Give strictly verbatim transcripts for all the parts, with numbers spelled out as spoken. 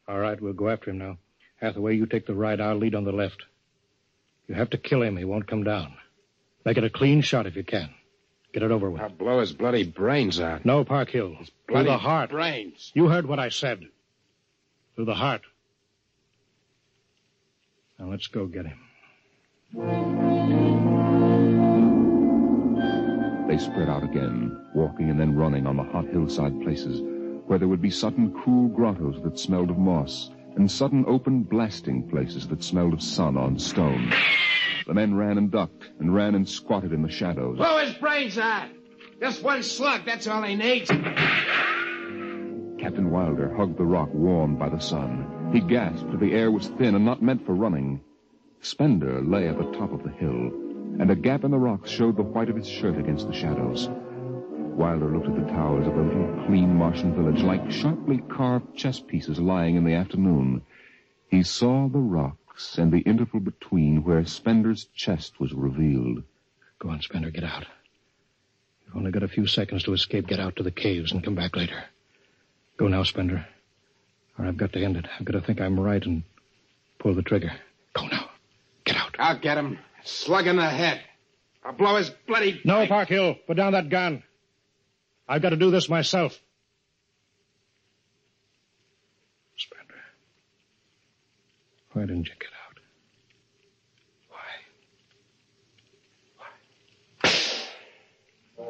All right, we'll go after him now. Hathaway, you take the right. I'll lead on the left. You have to kill him. He won't come down. Make it a clean shot if you can. Get it over with. I'll blow his bloody brains out. No, Parkhill. His Through bloody the heart. brains. You heard what I said. Through the heart. Now let's go get him. They spread out again, walking and then running on the hot hillside places where there would be sudden cool grottos that smelled of moss and sudden open blasting places that smelled of sun on stone. The men ran and ducked and ran and squatted in the shadows. Blow his brains out! Just one slug, that's all he needs. Captain Wilder hugged the rock warmed by the sun. He gasped, for the air was thin and not meant for running. Spender lay at the top of the hill, and a gap in the rocks showed the white of his shirt against the shadows. Wilder looked at the towers of the little clean Martian village like sharply carved chess pieces lying in the afternoon. He saw the rocks and the interval between where Spender's chest was revealed. Go on, Spender, get out. You've only got a few seconds to escape. Get out to the caves and come back later. Go now, Spender. Or I've got to end it. I've got to think I'm right and pull the trigger. Go now. Get out. I'll get him. Slug in the head. I'll blow his bloody... No, Parkhill. Put down that gun. I've got to do this myself. Spender. Why didn't you get out? Why?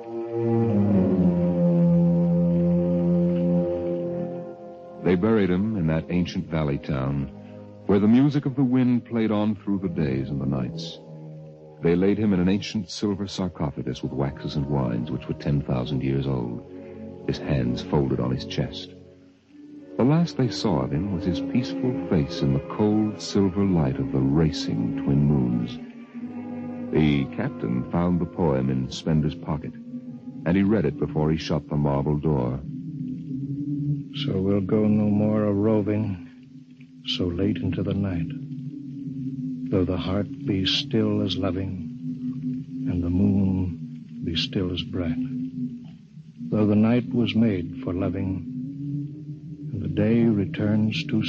Why? They buried him in that ancient valley town where the music of the wind played on through the days and the nights. They laid him in an ancient silver sarcophagus with waxes and wines which were ten thousand years old, his hands folded on his chest. The last they saw of him was his peaceful face in the cold silver light of the racing twin moons. The captain found the poem in Spender's pocket, and he read it before he shut the marble door. So we'll go no more a-roving so late into the night, though the heart be still as loving, and the moon be still as bright. Though the night was made for loving, and the day returns too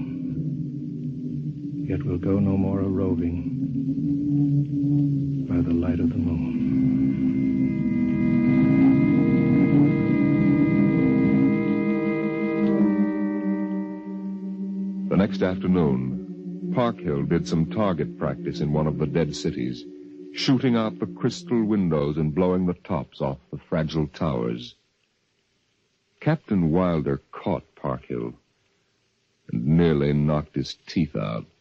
soon, yet we'll go no more a-roving by the light of the moon. The next afternoon, Parkhill did some target practice in one of the dead cities, shooting out the crystal windows and blowing the tops off the fragile towers. Captain Wilder caught Parkhill and nearly knocked his teeth out.